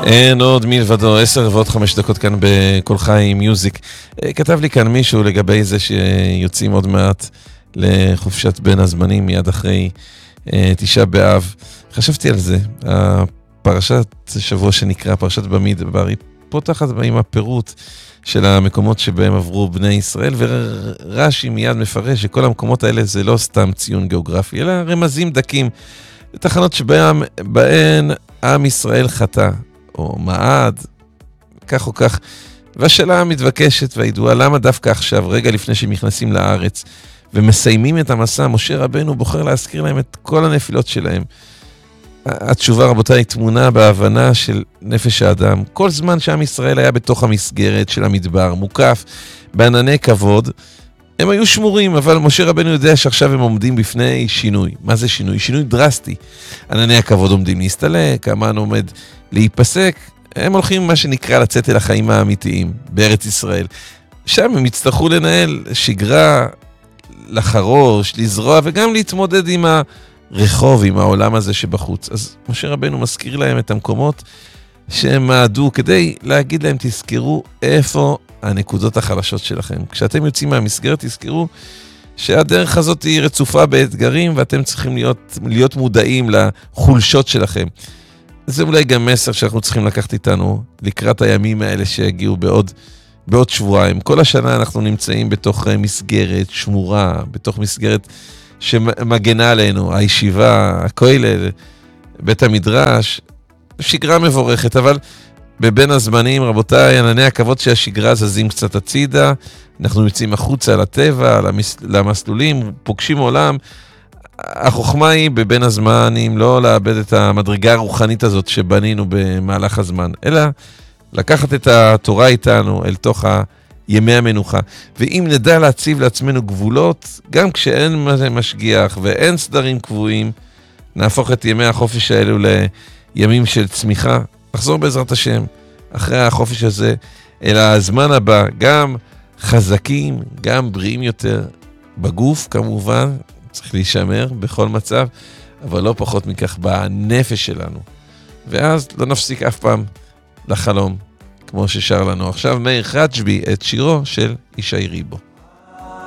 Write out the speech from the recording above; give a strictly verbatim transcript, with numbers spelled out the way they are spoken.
אין עוד מלבדו, עשר ועוד חמש דקות כאן בכל חי מיוזיק. כתב לי כאן מישהו לגבי זה שיוצאים עוד מעט לחופשת בין הזמנים מיד אחרי תשעה באב. חשבתי על זה, הפרשת שבוע שנקרא פרשת במדבר, היא פותחת עם הפירוט של המקומות שבהם עברו בני ישראל, ורש"י מיד מפרש שכל המקומות האלה זה לא סתם ציון גיאוגרפי, אלא רמזים דקים, תחנות שבהן בהן עם ישראל חטא, או מעד, כך או כך. והשאלה המתבקשת והידועה, למה דווקא עכשיו, רגע לפני שהם נכנסים לארץ, ומסיימים את המסע, משה רבנו בוחר להזכיר להם את כל הנפילות שלהם. התשובה, רבותיי, היא תמונה בהבנה של נפש האדם. כל זמן שעם ישראל היה בתוך המסגרת של המדבר, מוקף בענני כבוד, הם היו שמורים, אבל משה רבנו יודע שעכשיו הם עומדים בפני שינוי. מה זה שינוי? שינוי דרסטי. ענני הכבוד עומדים להסתלק, המן עומד להיפסק, הם הולכים מה שנקרא לצאת אל החיים האמיתיים בארץ ישראל. שם הם יצטרכו לנהל שגרה, לחרוש, לזרוע וגם להתמודד עם הרחוב, עם העולם הזה שבחוץ. אז משה רבנו מזכיר להם את המקומות שהם מעדו כדי להגיד להם, תזכרו איפה הנקודות החלשות שלכם. כשאתם יוצאים מהמסגרת, תזכרו שהדרך הזאת היא רצופה באתגרים, ואתם צריכים להיות, להיות מודעים לחולשות שלכם. זה אולי גם מסר שאנחנו צריכים לקחת איתנו לקראת הימים האלה שיגיעו בעוד, בעוד שבועיים. כל השנה אנחנו נמצאים בתוך מסגרת שמורה, בתוך מסגרת שמגנה עלינו, הישיבה, הכולל, בית המדרש, שגרה מבורכת, אבל בבין הזמנים, רבותיי, ענני הכבוד שהשגרה זזים קצת הצידה, אנחנו יוצאים החוצה לטבע, למס... למסלולים, פוגשים עולם. החוכמה היא בבין הזמנים לא לאבד את המדרגה הרוחנית הזאת שבנינו במהלך הזמן, אלא לקחת את התורה איתנו אל תוך ימי המנוחה. ואם נדע להציב לעצמנו גבולות, גם כשאין משגיח ואין סדרים קבועים, נהפוך את ימי החופש האלו לימים של צמיחה. נחזור בעזרת השם אחרי החופש הזה אל הזמן הבא, גם חזקים, גם בריאים יותר בגוף כמובן, צריך להישמר בכל מצב, אבל לא פחות מכך בנפש שלנו. ואז לא נפסיק אף פעם לחלום, כמו ששר לנו עכשיו מאיר חג'בי את שירו של ישי ריבו.